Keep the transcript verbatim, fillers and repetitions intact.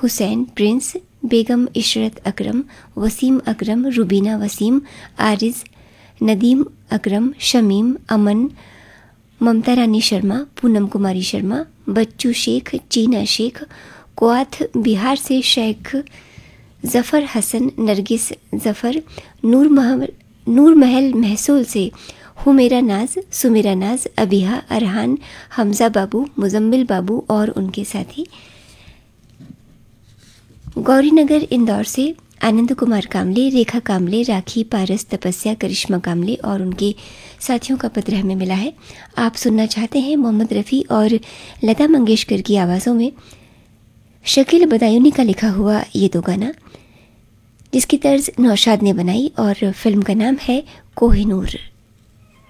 Hussain Prince, बेगम इशरत अकरम, वसीम अकरम, रुबीना वसीम, आरिज, नदीम अकरम, शमीम, अमन, ममता रानी शर्मा, पूनम कुमारी शर्मा, बच्चू शेख, चीना शेख, कुआथ बिहार से शेख ज़फ़र हसन, नरगिस ज़फ़र, नूर महल नूर महल महसूल से हुमेरा नाज, सुमेरा नाज, अबिहा, अरहान, हमज़ा बाबू, मुजम्मिल बाबू और उनके साथी। गौरीनगर इंदौर से आनंद कुमार कामले, रेखा कामले, राखी, पारस, तपस्या, करिश्मा कामले और उनके साथियों का पत्र हमें मिला है। आप सुनना चाहते हैं मोहम्मद रफ़ी और लता मंगेशकर की आवाज़ों में शकील बदायूनी का लिखा हुआ ये दो गाना, जिसकी तर्ज नौशाद ने बनाई और फिल्म का नाम है कोहिनूर।